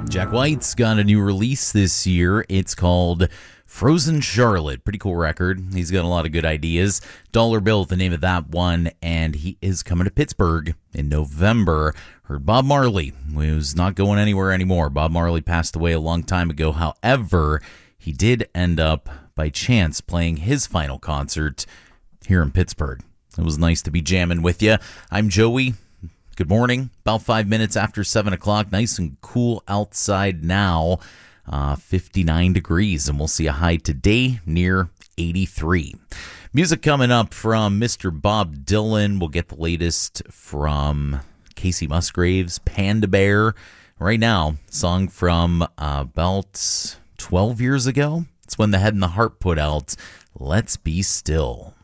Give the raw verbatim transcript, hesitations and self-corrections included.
Jack White's got a new release this year. It's called Frozen Charlotte. Pretty cool record. He's got a lot of good ideas. Dollar Bill, the name of that one, and he is coming to Pittsburgh in November. Heard Bob Marley, who's not going anywhere anymore. Bob Marley passed away a long time ago. However, he did end up, by chance, playing his final concert here in Pittsburgh. It was nice to be jamming with you. I'm Joey. Good morning. About five minutes after seven o'clock. Nice and cool outside now. Uh, fifty-nine degrees, and we'll see a high today near eighty-three. Music coming up from Mister Bob Dylan. We'll get the latest from Casey Musgraves, Panda Bear. Right now, song from uh, about twelve years ago. It's when The Head and the Heart put out Let's Be Still.